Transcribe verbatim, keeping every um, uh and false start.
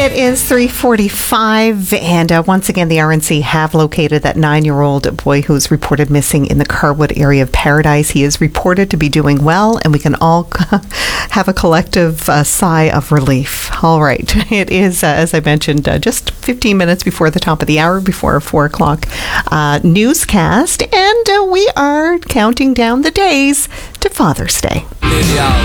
It is three forty-five, and uh, once again, the R N C have located that nine-year-old boy who was reported missing in the Carwood area of Paradise. He is reported to be doing well, and we can all have a collective uh, sigh of relief. All right. It is, uh, as I mentioned, uh, just fifteen minutes before the top of the hour, before our four o'clock uh, newscast, and uh, we are counting down the days to Father's Day.